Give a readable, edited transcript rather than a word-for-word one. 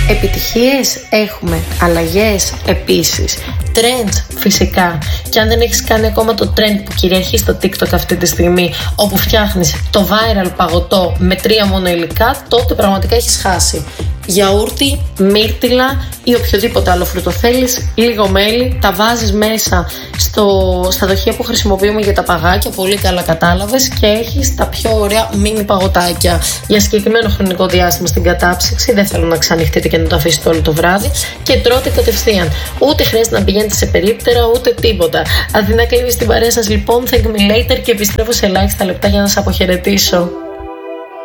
Επιτυχίες έχουμε, αλλαγές επίσης, trends φυσικά. Και αν δεν έχεις κάνει ακόμα το trend που κυριαρχεί στο TikTok αυτή τη στιγμή, όπου φτιάχνεις το viral παγωτό με 3 μόνο υλικά, τότε πραγματικά έχεις χάσει. Γιαούρτι, μύρτιλα ή οποιοδήποτε άλλο φρούτο θέλεις, λίγο μέλι, τα βάζεις μέσα στα δοχεία που χρησιμοποιούμε για τα παγάκια, πολύ καλά κατάλαβες, και έχεις τα πιο ωραία μίνι παγωτάκια για συγκεκριμένο χρονικό διάστημα στην κατάψυξη. Δεν θέλω να ξανοιχτείτε και να το αφήσετε όλο το βράδυ και τρώτε κατευθείαν. Ούτε χρειάζεται να πηγαίνετε σε περίπτερα ούτε τίποτα. Αντί να κλείνεις την παρέα σας λοιπόν, thank me later, και επιστρέφω σε ελάχιστα λεπτά για να σας αποχαιρετήσω.